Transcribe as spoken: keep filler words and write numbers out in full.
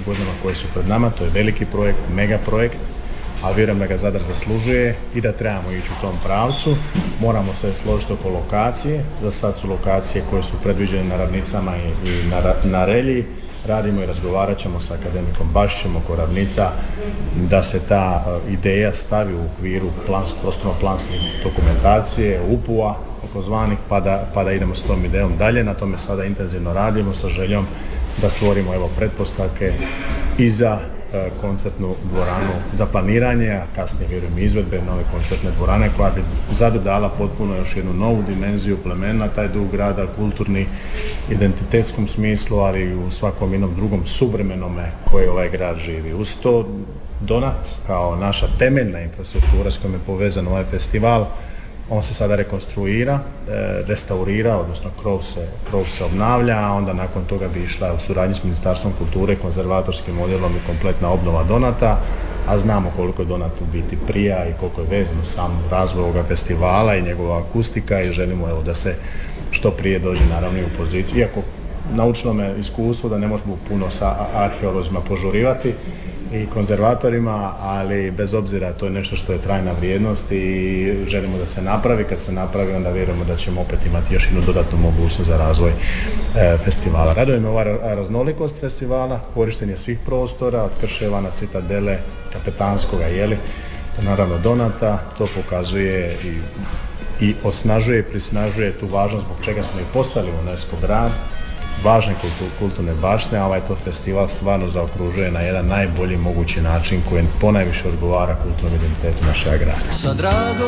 godinama koje su pred nama. To je veliki projekt, mega projekt, ali vjerujem da ga Zadar zaslužuje i da trebamo ići u tom pravcu. Moramo se složiti oko lokacije. Za sad su lokacije koje su predviđene na Ravnicama i, i na, na Relji. Radimo i razgovarat ćemo sa akademikom Bašićem oko Ravnica da se ta uh, ideja stavi u okviru prostorno-planske dokumentacije, U P U-a takozvanih, pa da, pa da idemo s tom idejom dalje. Na tome sada intenzivno radimo sa željom da stvorimo evo pretpostavke i za uh, koncertnu dvoranu za planiranje, a kasnije vjerujem izvedbe nove koncertne dvorane koja bi zadodala potpuno još jednu novu dimenziju plemena, taj duh grada, kulturni, identitetskom smislu, ali i u svakom jednom drugom suvremenome koje ovaj grad živi. Uz to Donat kao naša temeljna infrastruktura s kojom je povezan ovaj festival, on se sada rekonstruira, restaurira, odnosno krov se, krov se obnavlja, a onda nakon toga bi išla u suradnji s Ministarstvom kulture, konzervatorskim odjelom i kompletna obnova Donata, a znamo koliko je Donat u biti prija i koliko je vezano sam razvoj ovoga festivala i njegova akustika i želimo evo, da se što prije dođe naravno i u poziciju. Iako naučilo me iskustvo da ne možemo puno sa arheolozima požurivati i konzervatorima, ali bez obzira to je nešto što je trajna vrijednost i želimo da se napravi. Kad se napravi onda vjerujemo da ćemo opet imati još jednu dodatnu mogućnost za razvoj e, festivala. Raduje me ova raznolikost festivala, korištenje svih prostora, od Krševana, Citadele, Kapetanskoga, jeli, naravno Donata, to pokazuje i, i osnažuje i prisnažuje tu važnost zbog čega smo i postali UNESCO grad, važne kulturne baštine, a ovaj to festival stvarno zaokružuje na jedan najbolji mogući način koji ponajviše odgovara kulturnom identitetu našega grada.